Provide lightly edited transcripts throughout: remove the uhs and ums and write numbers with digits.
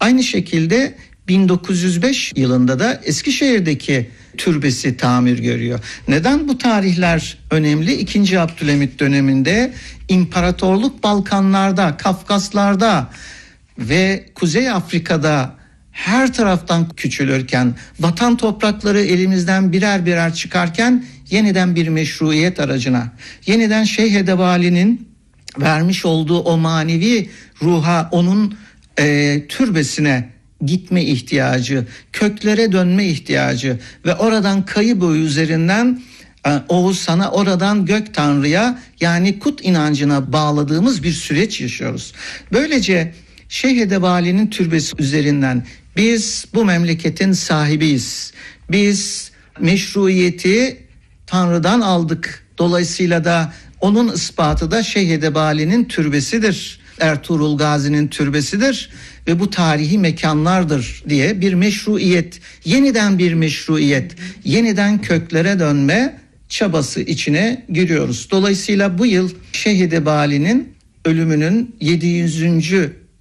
Aynı şekilde 1905 yılında da Eskişehir'deki türbesi tamir görüyor. Neden bu tarihler önemli? 2. Abdülhamit döneminde imparatorluk Balkanlarda, Kafkaslarda ve Kuzey Afrika'da her taraftan küçülürken, vatan toprakları elimizden birer birer çıkarken yeniden bir meşruiyet aracına, yeniden Şeyh Edebali'nin vermiş olduğu o manevi ruha, onun türbesine gitme ihtiyacı, köklere dönme ihtiyacı ve oradan kayı boyu üzerinden Oğuzhan'a, oradan Gök Tanrı'ya, yani Kut inancına bağladığımız bir süreç yaşıyoruz. Böylece Şeyh Edebali'nin türbesi üzerinden biz bu memleketin sahibiyiz. Biz meşruiyeti Tanrı'dan aldık. Dolayısıyla da onun ispatı da Şeyh Edebali'nin türbesidir. Ertuğrul Gazi'nin türbesidir ve bu tarihi mekanlardır diye bir meşruiyet, yeniden bir meşruiyet, yeniden köklere dönme çabası içine giriyoruz. Dolayısıyla bu yıl Şeyh Edebali'nin ölümünün 700.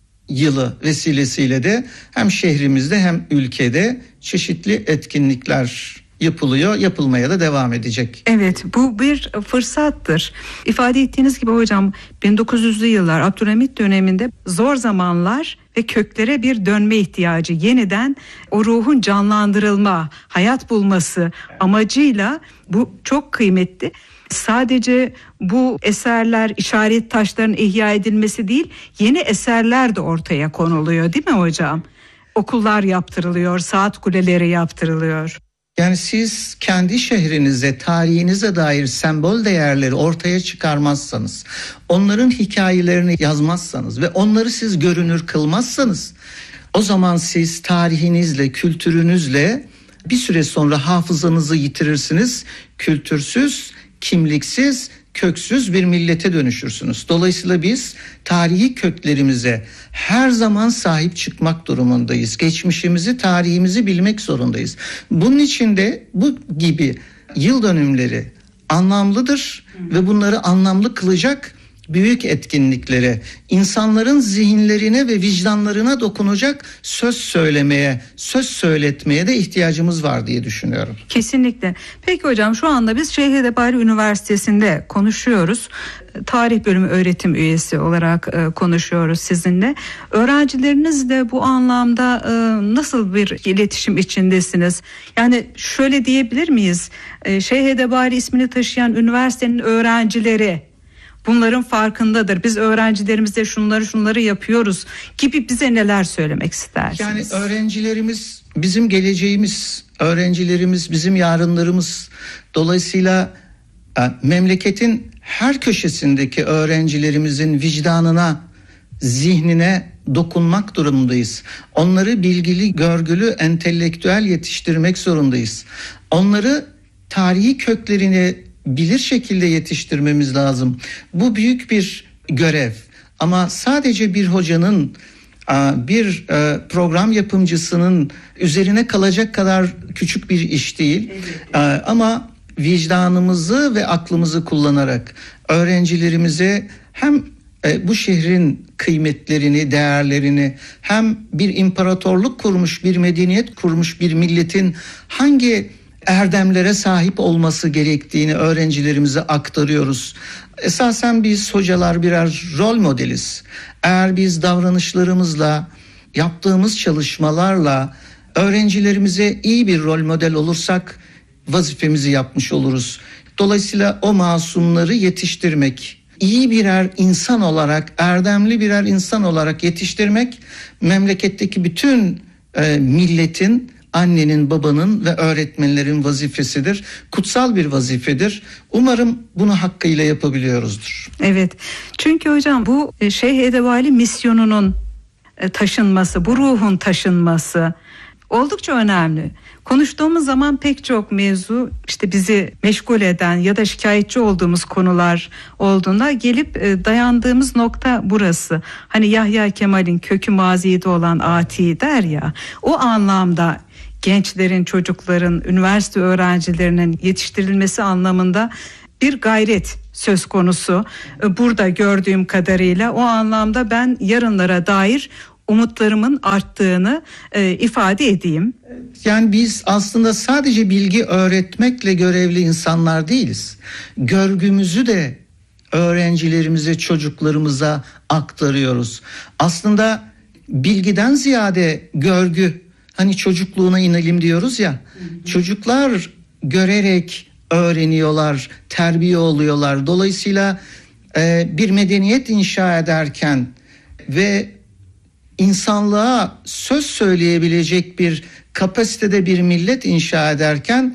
yılı vesilesiyle de hem şehrimizde hem ülkede çeşitli etkinlikler yapılıyor, yapılmaya da devam edecek. Evet, bu bir fırsattır. İfade ettiğiniz gibi hocam, 1900'lü yıllar Abdülhamit döneminde zor zamanlar ve köklere bir dönme ihtiyacı, yeniden o ruhun canlandırılma, hayat bulması amacıyla bu çok kıymetli. Sadece bu eserler, işaret taşlarının ihya edilmesi değil, yeni eserler de ortaya konuluyor, değil mi hocam? Okullar yaptırılıyor, saat kuleleri yaptırılıyor. Yani siz kendi şehrinize, tarihinize dair sembol değerleri ortaya çıkarmazsanız, onların hikayelerini yazmazsanız ve onları siz görünür kılmazsanız, o zaman siz tarihinizle, kültürünüzle bir süre sonra hafızanızı yitirirsiniz, kültürsüz, kimliksiz, köksüz bir millete dönüşürsünüz. Dolayısıyla biz tarihi köklerimize her zaman sahip çıkmak durumundayız. Geçmişimizi, tarihimizi bilmek zorundayız. Bunun için de bu gibi yıl dönümleri anlamlıdır ve bunları anlamlı kılacak büyük etkinliklere, insanların zihinlerine ve vicdanlarına dokunacak söz söylemeye, söz söyletmeye de ihtiyacımız var diye düşünüyorum. Kesinlikle. Peki hocam, şu anda biz Şeyh Edebali Üniversitesi'nde konuşuyoruz. Tarih bölümü öğretim üyesi olarak konuşuyoruz sizinle. Öğrencileriniz de bu anlamda nasıl bir iletişim içindesiniz? Yani şöyle diyebilir miyiz? Şeyh Edebali ismini taşıyan üniversitenin öğrencileri bunların farkındadır. Biz öğrencilerimize şunları yapıyoruz gibi bize neler söylemek istersiniz? Yani öğrencilerimiz bizim geleceğimiz, öğrencilerimiz bizim yarınlarımız. Dolayısıyla memleketin her köşesindeki öğrencilerimizin vicdanına, zihnine dokunmak durumundayız. Onları bilgili, görgülü, entelektüel yetiştirmek zorundayız. Onları tarihi köklerini bilir şekilde yetiştirmemiz lazım. Bu büyük bir görev. Ama sadece bir hocanın, bir program yapımcısının üzerine kalacak kadar küçük bir iş değil. Evet. Ama vicdanımızı ve aklımızı kullanarak öğrencilerimize hem bu şehrin kıymetlerini, değerlerini, hem bir imparatorluk kurmuş, bir medeniyet kurmuş bir milletin hangi erdemlere sahip olması gerektiğini öğrencilerimize aktarıyoruz. Esasen biz hocalar birer rol modeliz. Eğer biz davranışlarımızla, yaptığımız çalışmalarla öğrencilerimize iyi bir rol model olursak vazifemizi yapmış oluruz. Dolayısıyla o masumları yetiştirmek, iyi birer insan olarak, erdemli birer insan olarak yetiştirmek memleketteki bütün milletin, annenin, babanın ve öğretmenlerin vazifesidir. Kutsal bir vazifedir. Umarım bunu hakkıyla yapabiliyoruzdur. Evet. Çünkü hocam bu Şeyh Edebali misyonunun taşınması, bu ruhun taşınması oldukça önemli. Konuştuğumuz zaman pek çok mevzu, işte bizi meşgul eden ya da şikayetçi olduğumuz konular olduğunda gelip dayandığımız nokta burası. Hani Yahya Kemal'in kökü mazide olan ati der ya, o anlamda gençlerin, çocukların, üniversite öğrencilerinin yetiştirilmesi anlamında bir gayret söz konusu. Burada gördüğüm kadarıyla o anlamda ben yarınlara dair umutlarımın arttığını ifade edeyim. Yani biz aslında sadece bilgi öğretmekle görevli insanlar değiliz. Görgümüzü de öğrencilerimize, çocuklarımıza aktarıyoruz. Aslında bilgiden ziyade görgü, hani çocukluğuna inelim diyoruz ya. Çocuklar görerek öğreniyorlar, terbiye oluyorlar. Dolayısıyla bir medeniyet inşa ederken ve insanlığa söz söyleyebilecek bir kapasitede bir millet inşa ederken,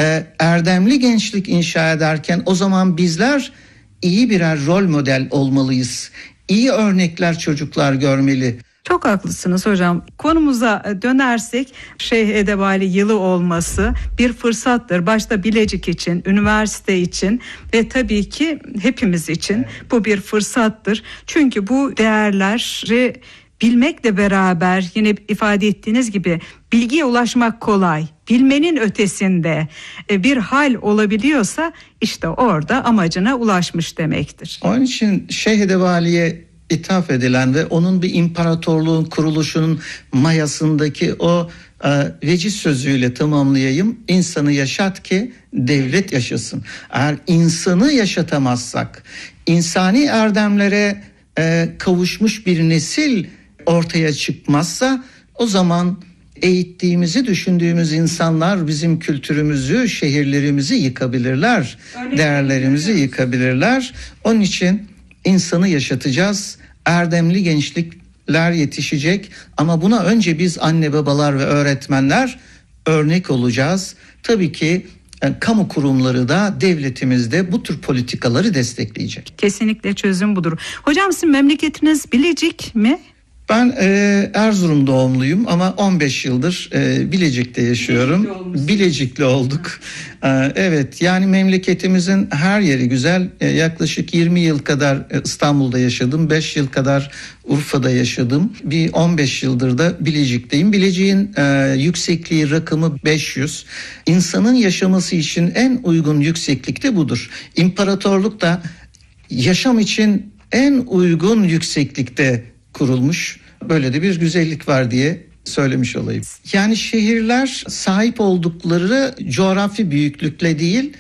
erdemli gençlik inşa ederken, o zaman bizler iyi birer rol model olmalıyız. İyi örnekler çocuklar görmeli. Çok haklısınız hocam. Konumuza dönersek, Şeyh Edebali yılı olması bir fırsattır. Başta Bilecik için, üniversite için ve tabii ki hepimiz için bu bir fırsattır. Çünkü bu değerleri bilmekle beraber, yine ifade ettiğiniz gibi, bilgiye ulaşmak kolay. Bilmenin ötesinde bir hal olabiliyorsa işte orada amacına ulaşmış demektir. Onun için Şeyh Edebali'ye ithaf edilen ve onun bir imparatorluğun kuruluşunun mayasındaki o veciz sözüyle tamamlayayım. İnsanı yaşat ki devlet yaşasın. Eğer insanı yaşatamazsak, insani erdemlere kavuşmuş bir nesil ortaya çıkmazsa, o zaman eğittiğimizi düşündüğümüz insanlar bizim kültürümüzü, şehirlerimizi yıkabilirler, değerlerimizi yıkabilirler. Onun için insanı yaşatacağız, erdemli gençlikler yetişecek ama buna önce biz anne babalar ve öğretmenler örnek olacağız. Tabii ki kamu kurumları da, devletimiz de bu tür politikaları destekleyecek. Kesinlikle çözüm budur. Hocam, sizin memleketiniz Bilecik mi? Ben Erzurum doğumluyum ama 15 yıldır Bilecik'te yaşıyorum. Bilecikli olduk. Evet, yani memleketimizin her yeri güzel. Yaklaşık 20 yıl kadar İstanbul'da yaşadım. 5 yıl kadar Urfa'da yaşadım. Bir 15 yıldır da Bilecik'teyim. Bilecik'in yüksekliği, rakımı 500. İnsanın yaşaması için en uygun yükseklik de budur. İmparatorluk da yaşam için en uygun yükseklikte kurulmuş. Böyle de bir güzellik var diye söylemiş olayım. Yani şehirler sahip oldukları coğrafi büyüklükle değil,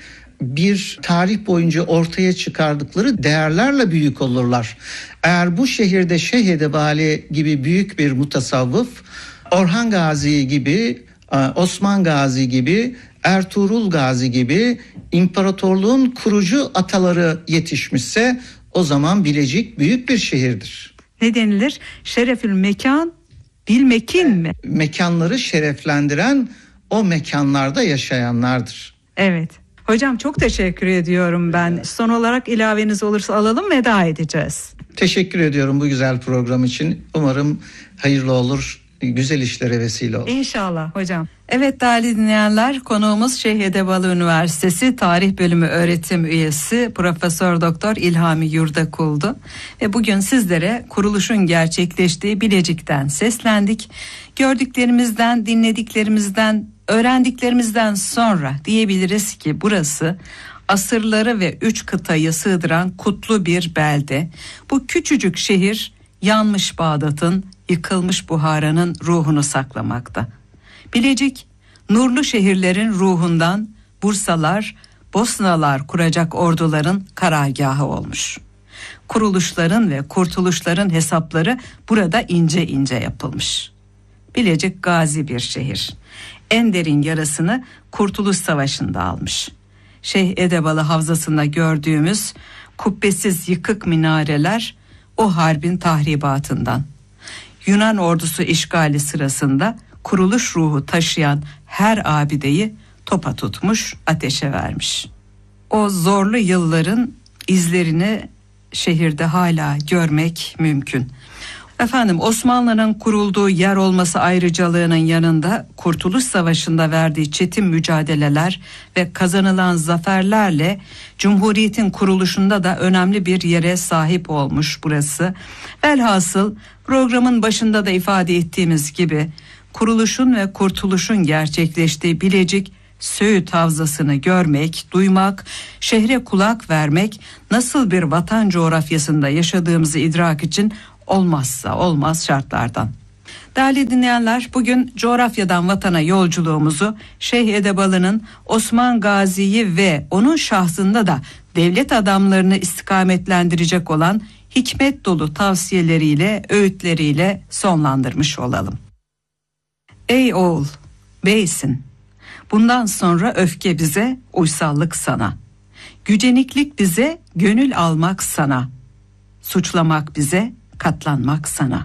bir tarih boyunca ortaya çıkardıkları değerlerle büyük olurlar. Eğer bu şehirde Şeyh Edebali gibi büyük bir mutasavvıf, Orhan Gazi gibi, Osman Gazi gibi, Ertuğrul Gazi gibi imparatorluğun kurucu ataları yetişmişse, o zaman Bilecik büyük bir şehirdir. Ne denilir? Şerefül mekan bilmekin mi? Mekanları şereflendiren o mekanlarda yaşayanlardır. Evet. Hocam, çok teşekkür ediyorum ben. Son olarak ilaveniz olursa alalım, veda edeceğiz. Teşekkür ediyorum bu güzel program için. Umarım hayırlı olur, güzel işlere vesile olur. İnşallah hocam. Evet değerli dinleyenler, konuğumuz Şeyh Edebali Üniversitesi Tarih Bölümü öğretim üyesi Profesör Doktor İlhami Yurdakul'du. Ve bugün sizlere kuruluşun gerçekleştiği Bilecik'ten seslendik. Gördüklerimizden, dinlediklerimizden, öğrendiklerimizden sonra diyebiliriz ki burası asırları ve 3 kıtayı sığdıran kutlu bir belde. Bu küçücük şehir yanmış Bağdat'ın, yıkılmış Buhara'nın ruhunu saklamakta. Bilecik, nurlu şehirlerin ruhundan Bursalar, Bosnalar kuracak orduların karargahı olmuş. Kuruluşların ve kurtuluşların hesapları burada ince ince yapılmış. Bilecik gazi bir şehir. En derin yarasını Kurtuluş Savaşı'nda almış. Şeyh Edebali Havzası'nda gördüğümüz kubbesiz yıkık minareler o harbin tahribatından. Yunan ordusu işgali sırasında kuruluş ruhu taşıyan her abideyi topa tutmuş, ateşe vermiş. O zorlu yılların izlerini şehirde hala görmek mümkün. Efendim, Osmanlı'nın kurulduğu yer olması ayrıcalığının yanında Kurtuluş Savaşı'nda verdiği çetin mücadeleler ve kazanılan zaferlerle Cumhuriyet'in kuruluşunda da önemli bir yere sahip olmuş burası. Velhasıl programın başında da ifade ettiğimiz gibi kuruluşun ve kurtuluşun gerçekleştiği Bilecik Söğüt Havzası'nı görmek, duymak, şehre kulak vermek, nasıl bir vatan coğrafyasında yaşadığımızı idrak için olmazsa olmaz şartlardan. Değerli dinleyenler, bugün coğrafyadan vatana yolculuğumuzu Şeyh Edebalı'nın Osman Gazi'yi ve onun şahsında da devlet adamlarını istikametlendirecek olan hikmet dolu tavsiyeleriyle, öğütleriyle sonlandırmış olalım. Ey oğul, beysin. Bundan sonra öfke bize, uysallık sana. Güceniklik bize, gönül almak sana. Suçlamak bize, katlanmak sana.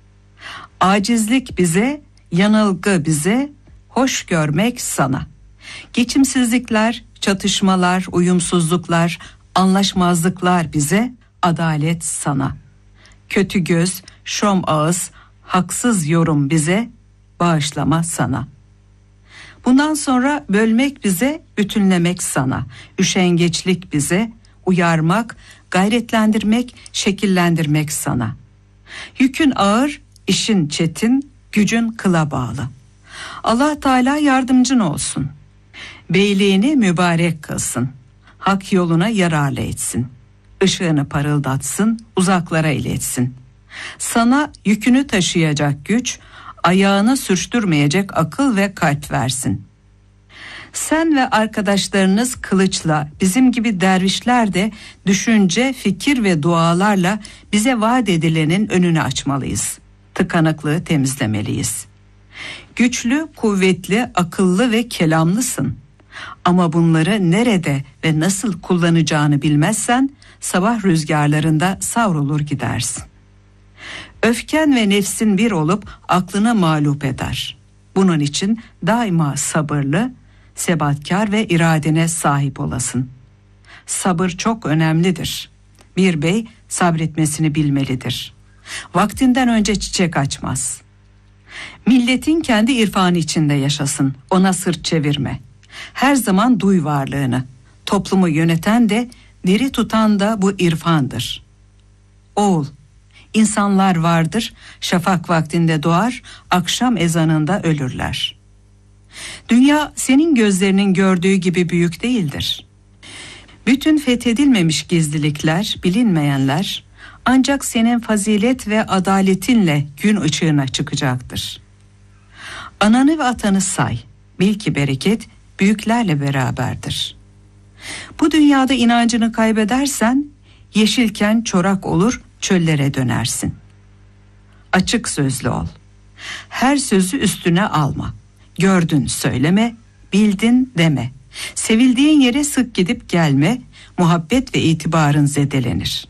Acizlik bize, yanılgı bize, hoş görmek sana. Geçimsizlikler, çatışmalar, uyumsuzluklar, anlaşmazlıklar bize, adalet sana. Kötü göz, şom ağız, haksız yorum bize, bağışlama sana. Bundan sonra bölmek bize, bütünlemek sana. Üşengeçlik bize, uyarmak, gayretlendirmek, şekillendirmek sana. Yükün ağır, işin çetin, gücün kıla bağlı. Allah Teala yardımcın olsun. Beyliğini mübarek kılsın. Hak yoluna yararlı etsin. Işığını parıldatsın, uzaklara iletsin. Sana yükünü taşıyacak güç, ayağını sürçtürmeyecek akıl ve kalp versin. Sen ve arkadaşlarınız kılıçla, bizim gibi dervişler de düşünce, fikir ve dualarla bize vaat edilenin önünü açmalıyız. Tıkanıklığı temizlemeliyiz. Güçlü, kuvvetli, akıllı ve kelamlısın. Ama bunları nerede ve nasıl kullanacağını bilmezsen sabah rüzgarlarında savrulur gidersin. Öfken ve nefsin bir olup aklını mağlup eder. Bunun için daima sabırlı, sebatkar ve iradene sahip olasın. Sabır çok önemlidir. Bir bey sabretmesini bilmelidir. Vaktinden önce çiçek açmaz. Milletin kendi irfanı içinde yaşasın. Ona sırt çevirme. Her zaman duy varlığını. Toplumu yöneten de, diri tutan da bu irfandır. Oğul, insanlar vardır, şafak vaktinde doğar, akşam ezanında ölürler. Dünya senin gözlerinin gördüğü gibi büyük değildir. Bütün fethedilmemiş gizlilikler, bilinmeyenler ancak senin fazilet ve adaletinle gün ışığına çıkacaktır. Ananı ve atanı say, bil ki bereket büyüklerle beraberdir. Bu dünyada inancını kaybedersen, yeşilken çorak olur, çöllere dönersin. Açık sözlü ol. Her sözü üstüne alma. Gördün söyleme, bildin deme. Sevildiğin yere sık gidip gelme, muhabbet ve itibarın zedelenir.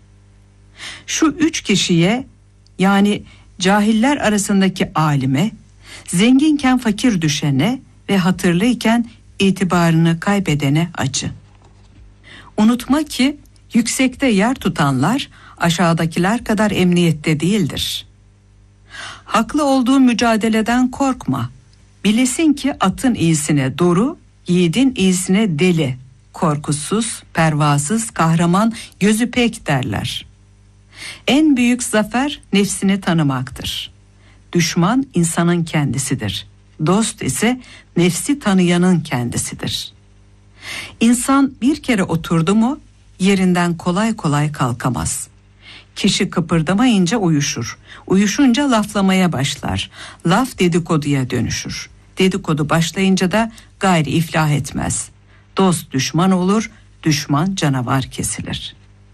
Şu 3 kişiye, yani cahiller arasındaki alime, zenginken fakir düşene ve hatırlıyken itibarını kaybedene acı. Unutma ki yüksekte yer tutanlar aşağıdakiler kadar emniyette değildir. Haklı olduğu mücadeleden korkma. Bilesin ki atın iyisine doğru, yiğidin iyisine deli. Korkusuz, pervasız, kahraman, gözü pek derler. En büyük zafer nefsini tanımaktır. Düşman insanın kendisidir. Dost ise nefsi tanıyanın kendisidir. İnsan bir kere oturdu mu yerinden kolay kolay kalkamaz. Kişi kıpırdamayınca uyuşur. Uyuşunca laflamaya başlar. Laf dedikoduya dönüşür. Dedikodu başlayınca da gayri iflah etmez. Dost düşman olur, düşman canavar kesilir.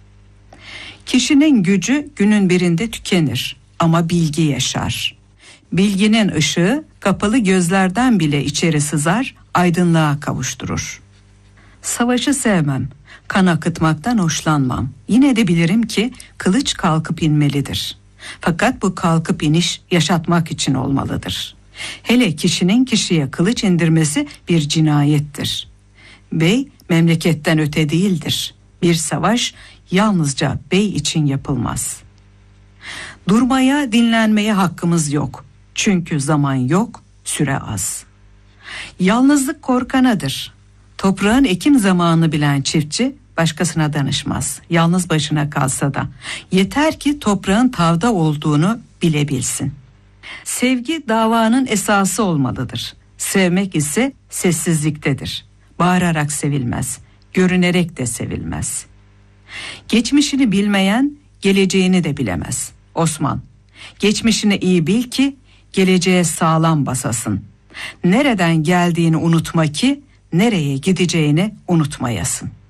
Kişinin gücü günün birinde tükenir ama bilgi yaşar. Bilginin ışığı kapalı gözlerden bile içeri sızar, aydınlığa kavuşturur. Savaşı sevmem, kan akıtmaktan hoşlanmam. Yine de bilirim ki kılıç kalkıp inmelidir. Fakat bu kalkıp iniş yaşatmak için olmalıdır. Hele kişinin kişiye kılıç indirmesi bir cinayettir. Bey memleketten öte değildir. Bir savaş yalnızca bey için yapılmaz. Durmaya, dinlenmeye hakkımız yok. Çünkü zaman yok, süre az. Yalnızlık korkanadır. Toprağın ekim zamanını bilen çiftçi başkasına danışmaz. Yalnız başına kalsa da. Yeter ki toprağın tavda olduğunu bilebilsin. Sevgi davanın esası olmalıdır. Sevmek ise sessizliktedir. Bağırarak sevilmez, görünerek de sevilmez. Geçmişini bilmeyen geleceğini de bilemez. Osman Geçmişini iyi bil ki geleceğe sağlam basasın. Nereden geldiğini unutma ki nereye gideceğini unutmayasın.